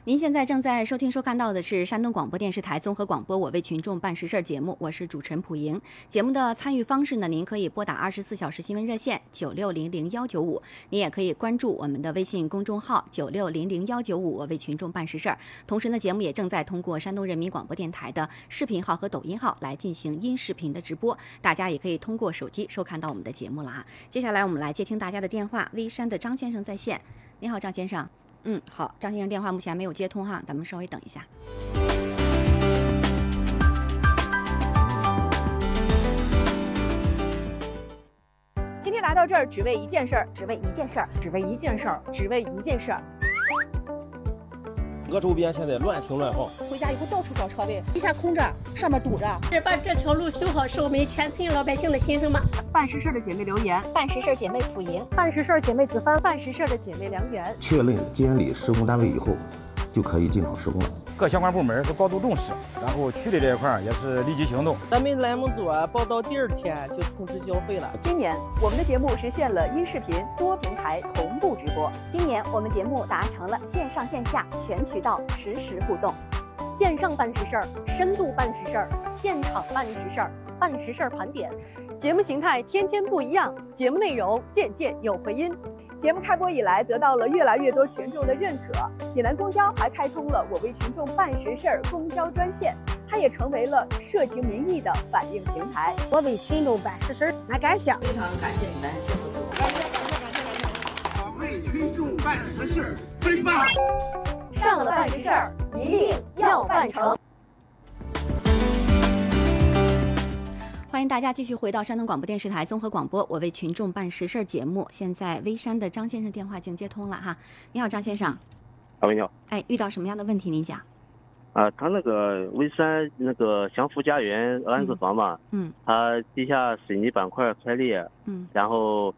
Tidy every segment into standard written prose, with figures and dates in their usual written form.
您现在正在收听收看到的是山东广播电视台综合广播我为群众办实事节目，我是主持人蒲莹。节目的参与方式呢，您可以拨打24小时新闻热线9600-195，您也可以关注我们的微信公众号9600-195我为群众办实事。同时呢，节目也正在通过山东人民广播电台的视频号和抖音号来进行音视频的直播，大家也可以通过手机收看到我们的节目了啊。接下来我们来接听大家的电话，微山的张先生在线。你好，张先生。好，张先生电话目前没有接通哈，咱们稍微等一下。 今天来到这儿，只为一件事儿，只为一件事儿，只为一件事儿，只为一件事儿。 我周边现在乱停乱放， 回家以后到处找车位，地下空着，上面堵着。 是把这条路修好，是我们全村老百姓的心声吗？ 办实事的姐妹留言， 办实事姐妹蒲莹， 办实事姐妹子帆，办实事的姐妹梁媛。 确认监理施工单位以后，就可以进场施工了。 各相关部门都高度重视，然后区里这一块也是立即行动。 咱们栏目组报到第2天就通知交费了。 今年我们的节目实现了音视频多平台同步直播。 今年我们节目达成了线上线下全渠道实时互动。 线上办实事儿，深度办实事儿，现场办实事儿，办实事儿盘点。节目形态天天不一样，节目内容件件有回音。节目开播以来，得到了越来越多群众的认可。济南公交还开通了我为群众办实事儿公交专线，它也成为了社情民意的反映平台。 我为群众办实事儿，俺敢想。 非常感谢你们节目组。 我为群众办实事，真棒！ 上了办实事儿，一定要办成。 欢迎大家继续回到山东广播电视台综合广播我为群众办实事节目。现在微山的张先生电话已经接通了哈。你好，张先生。 喂，你好。 遇到什么样的问题您讲？ 他那个微山那个祥福家园安置房嘛，它地下水泥板块开裂，然后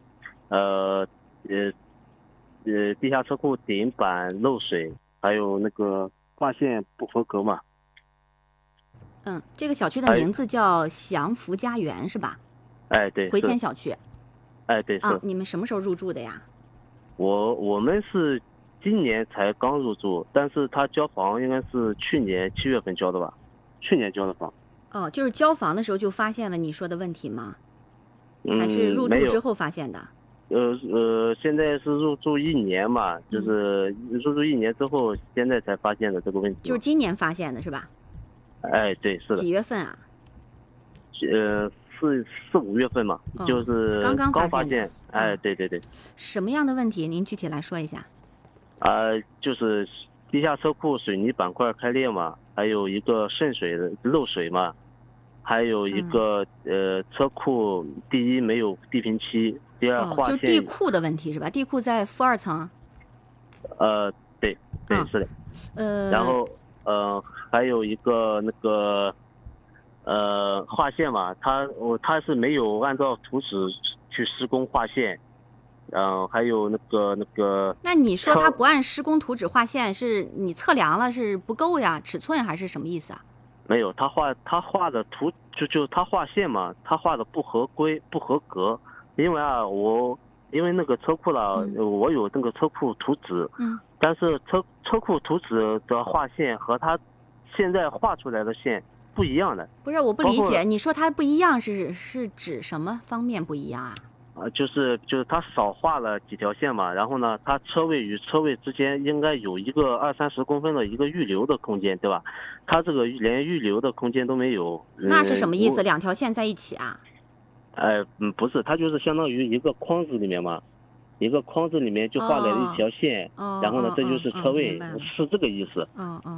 地下车库顶板漏水，还有那个划线不合格嘛。 这个小区的名字叫祥福家园是吧？ 哎，对， 回迁小区。 哎，对，是。 你们什么时候入住的呀？ 我们是今年才刚入住，但是他交房应该是去年7月份交的吧？去年交的房。 就是交房的时候就发现了你说的问题吗？还是入住之后发现的？ 现在是入住1年嘛，就是入住1年之后，现在才发现的这个问题。 就是今年发现的是吧？ 哎，对，是的。 几月份啊 ？4-5月份嘛，就是刚发现。哎，对对对。 什么样的问题？您具体来说一下。 就是地下车库水泥板块开裂嘛，还有一个渗水的漏水嘛，还有一个车库第一没有地平漆，第二划线。 就地库的问题是吧？地库在负2层。 对，是的。然后还有一个那个划线嘛，它是没有按照图纸去施工划线，还有那个。 那你说他不按施工图纸划线，是你测量了是不够呀？尺寸还是什么意思啊？ 没有，他画的图就他画线嘛，他画的不合规不合格，因为那个车库了，我有那个车库图纸，但是车库图纸的画线和他现在画出来的线不一样的。 不是，我不理解，你说它不一样是指什么方面不一样啊？ 就是他少画了几条线嘛，然后呢，他车位与车位之间应该有一个20-30公分的一个预留的空间，对吧？他这个连预留的空间都没有。 那是什么意思？2条线在一起啊？ 不是，它就是相当于一个框子里面嘛，一个框子里面就画了一条线，然后呢，这就是车位，是这个意思。